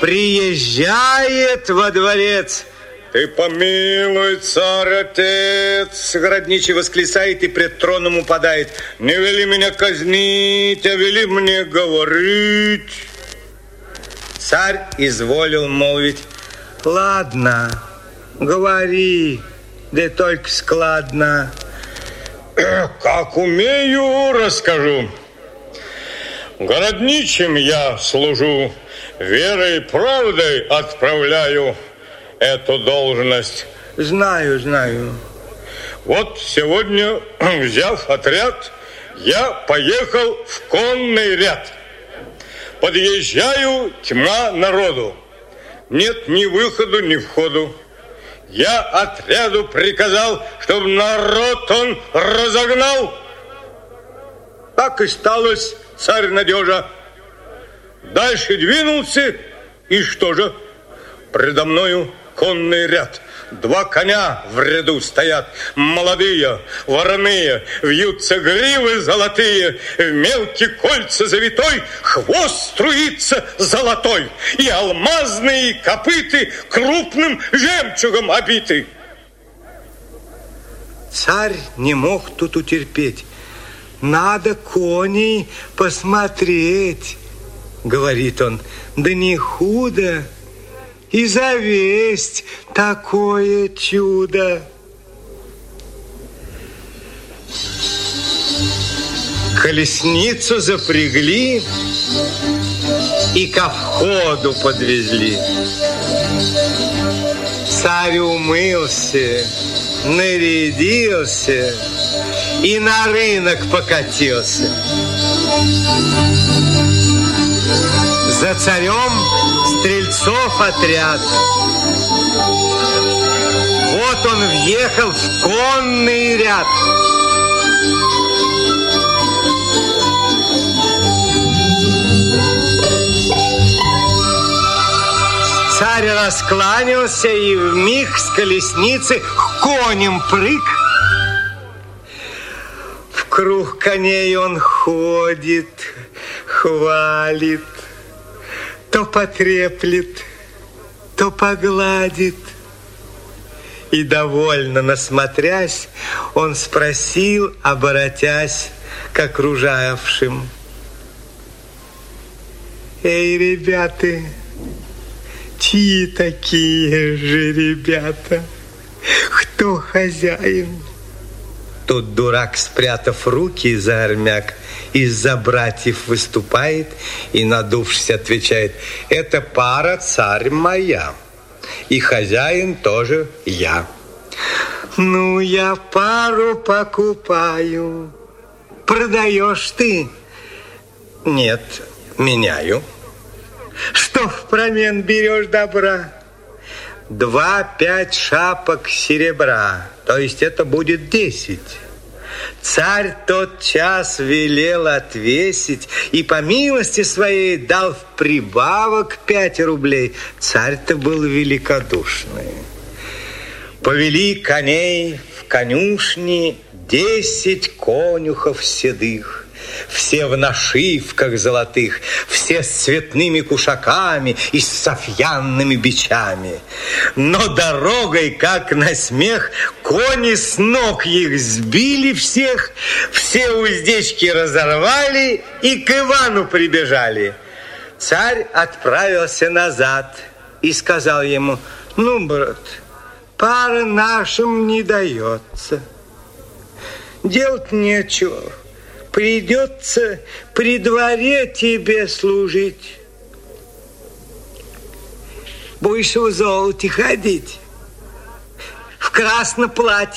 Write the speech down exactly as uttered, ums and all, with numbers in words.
приезжает во дворец. Ты помилуй, царь-отец, городничий восклицает и пред троном упадает. Не вели меня казнить, а вели мне говорить. Царь изволил молвить: ладно, говори, да только складно. Как умею, расскажу. Городничим я служу, верой и правдой отправляю эту должность. Знаю, знаю. Вот сегодня, взяв отряд, я поехал в конный ряд. Подъезжаю, тьма народу. Нет ни выходу, ни входу. Я отряду приказал, чтобы народ он разогнал. Так и сталось, царь надежа. Дальше двинулся, и что же? Предо мною конный ряд. Два коня в ряду стоят, молодые, вороные, вьются гривы золотые, в мелкие кольца завитой хвост струится золотой, и алмазные копыты крупным жемчугом обиты. Царь не мог тут утерпеть. Надо коней посмотреть, говорит он, да не худо и завесть такое чудо. Колесницу запрягли и ко входу подвезли. Царь умылся, нарядился и на рынок покатился. За царем стрельцов отряд. Вот он въехал в конный ряд. Царь раскланялся и вмиг с колесницы конем прыг. В круг коней он ходит, хвалит, то потреплет, то погладит. И довольно насмотрясь, он спросил, оборотясь к окружавшим: эй, ребята, чьи такие же ребята? Кто хозяин? Тут дурак, спрятав руки за армяк, из-за братьев выступает и, надувшись, отвечает: это пара царь моя, и хозяин тоже я. Ну, я пару покупаю. Продаешь ты? Нет, меняю. Что впромен берешь добра? Два пять шапок серебра, то есть это будет десять. Царь тот час велел отвесить и по милости своей дал в прибавок пять рублей. Царь-то был великодушный. Повели коней в конюшни десять конюхов седых. Все в нашивках золотых, все с цветными кушаками и с софьянными бичами. Но дорогой, как на смех, кони с ног их сбили всех, все уздечки разорвали и к Ивану прибежали. Царь отправился назад и сказал ему: ну, брат, пара нашим не дается. Делать нечего. Придется при дворе тебе служить. Будешь в золоте ходить, в красном платье.